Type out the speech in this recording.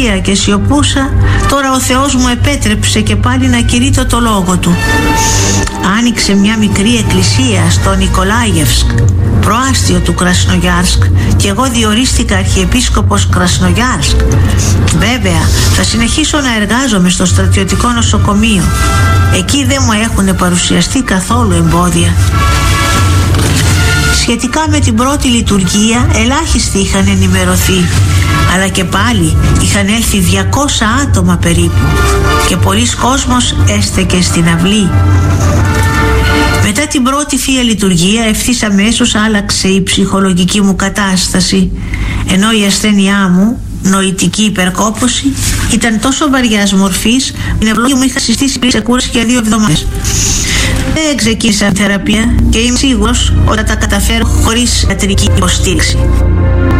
εκκλησία και σιωπούσα, τώρα ο Θεός μου επέτρεψε και πάλι να κηρύττω το λόγο του. Άνοιξε μια μικρή εκκλησία στο Νικολάιευσκ, προάστιο του Κρασνογιάρσκ, και εγώ διορίστηκα αρχιεπίσκοπος Κρασνογιάρσκ. Βέβαια, θα συνεχίσω να εργάζομαι στο στρατιωτικό νοσοκομείο. Εκεί δεν μου έχουν παρουσιαστεί καθόλου εμπόδια. Σχετικά με την πρώτη λειτουργία, ελάχιστοι είχαν ενημερωθεί, αλλά και πάλι είχαν έλθει 200 άτομα περίπου και πολλής κόσμος έστεκε στην αυλή. Μετά την πρώτη Θεία Λειτουργία ευθύς αμέσως άλλαξε η ψυχολογική μου κατάσταση, ενώ η ασθένειά μου, νοητική υπερκόπωση, ήταν τόσο βαριάς μορφής, η νευρολόγοι μου είχα συστήσει πριν ξεκούραση για 2 εβδομάδες. Δεν ξεκίνησα θεραπεία και είμαι σίγουρος ότι θα τα καταφέρω χωρίς ιατρική υποστήριξη.